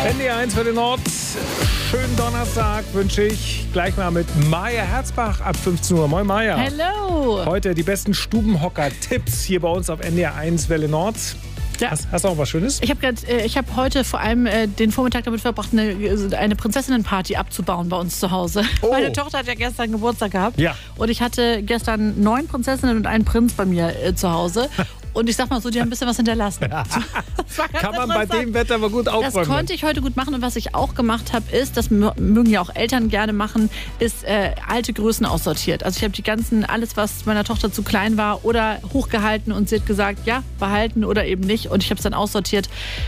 NDR1 für den Nord. Schönen Donnerstag wünsche ich. Gleich mal mit Maja Herzbach ab 15 Uhr. Moin Maja. Hello. Heute die besten Stubenhocker-Tipps hier bei uns auf NDR1 Welle Nord. Ja. Hast du auch was Schönes? Ich habe heute vor allem den Vormittag damit verbracht, eine Prinzessinnenparty abzubauen bei uns zu Hause. Oh. Meine Tochter hat ja gestern Geburtstag gehabt. Ja. Und ich hatte gestern 9 Prinzessinnen und einen Prinz bei mir zu Hause. Und ich sag mal so, die haben ein bisschen was hinterlassen. Ja. Kann man bei dem Wetter aber gut aufräumen. Das konnte ich heute gut machen. Und was ich auch gemacht habe, ist, das mögen ja auch Eltern gerne machen, ist alte Größen aussortiert. Also ich habe alles, was meiner Tochter zu klein war, oder hochgehalten und sie hat gesagt, ja, behalten oder eben nicht. Und ich habe es dann aussortiert.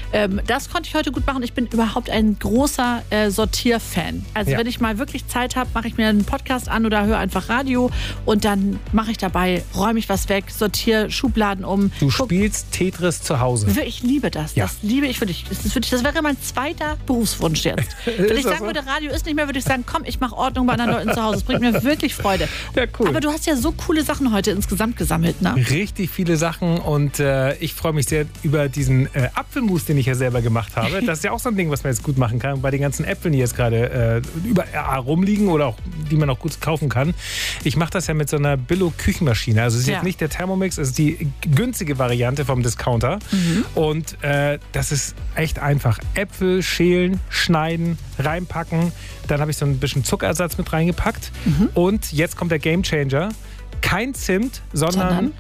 Das konnte ich heute gut machen. Ich bin überhaupt ein großer Sortierfan. Also wenn ich mal wirklich Zeit habe, mache ich mir einen Podcast an oder höre einfach Radio und dann mache ich dabei, räume ich was weg, sortiere Schubladen um. Du spielst Tetris zu Hause. Ich liebe das. Ja. Das liebe ich wirklich. Das wäre mein zweiter Berufswunsch jetzt. Wenn ich sagen würde, Radio ist nicht mehr, würde ich sagen, komm, ich mache Ordnung bei anderen Leuten zu Hause. Das bringt mir wirklich Freude. Ja, cool. Aber du hast ja so coole Sachen heute insgesamt gesammelt, ne? Richtig viele Sachen und ich freue mich sehr über diesen Apfelmus, den ich ja selber gemacht habe. Das ist ja auch so ein Ding, was man jetzt gut machen kann. Bei den ganzen Äpfeln, die jetzt gerade überall rumliegen oder auch die man auch gut kaufen kann. Ich mache das ja mit so einer Billo-Küchenmaschine. Also es ist jetzt nicht der Thermomix, es ist die günstige Variante vom Discounter. Und das ist echt einfach. Äpfel schälen, schneiden, reinpacken. Dann habe ich so ein bisschen Zuckerersatz mit reingepackt. Und jetzt kommt der Gamechanger. Kein Zimt, sondern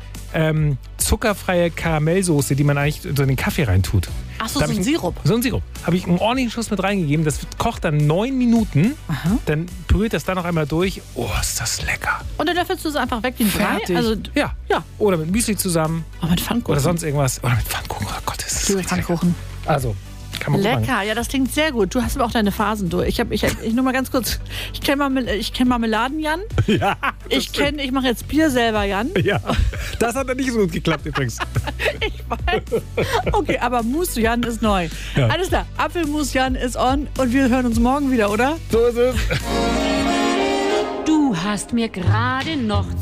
zuckerfreie Karamellsoße, die man eigentlich so in den Kaffee reintut. Ach so, so ein Sirup. So ein Sirup. Habe ich einen ordentlichen Schuss mit reingegeben. Das kocht dann 9 Minuten. Aha. Dann püriert das dann noch einmal durch. Oh, ist das lecker. Und dann löffelst du es einfach weg wie ein Brei? Also, ja. Oder mit Müsli zusammen. Oh, mit Pfannkuchen. Oder sonst irgendwas. Oder mit Pfannkuchen. Oh Gott, ist das lecker. Pfannkuchen. Also, kann man lecker, ja, das klingt sehr gut. Du hast aber auch deine Phasen durch. Ich nur mal ganz kurz. Ich kenne Marmeladen, Jan. Ja. Ich mache jetzt Bier selber, Jan. Ja. Das hat ja nicht so gut geklappt übrigens. Ich weiß. Okay, aber Mousse Jan ist neu. Ja. Alles klar. Apfelmus Jan ist on und wir hören uns morgen wieder, oder? So ist es. Du hast mir gerade noch